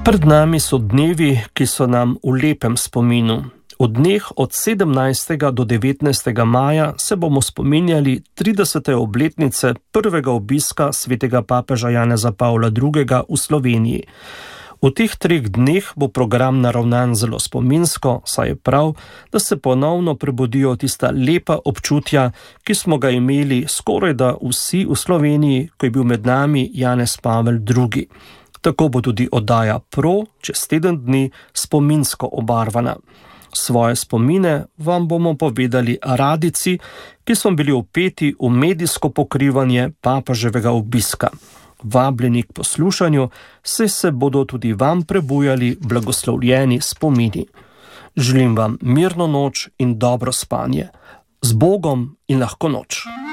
Pred nami so dnevi, ki so nam v lepem spominu. V dneh od 17. do 19. maja se bomo spominjali 30. obletnice prvega obiska svetega papeža Janeza Pavla II. V Sloveniji. V teh 3 dneh bo program naravnan zelo spominsko, saj je prav, da se ponovno prebudijo tista lepa občutja, ki smo ga imeli skorajda vsi v Sloveniji, ko je bil med nami Janez Pavel II. Tako bo tudi oddaja Pro čez teden dni spominsko obarvana. Svoje spomine vam bomo povedali radijci, ki smo bili vpeti v medijsko pokrivanje papeževega obiska. Vabljeni k poslušanju, saj se bodo tudi vam prebujali blagoslovljeni spomini. Želim vam mirno noč in dobro spanje. Z Bogom in lahko noč.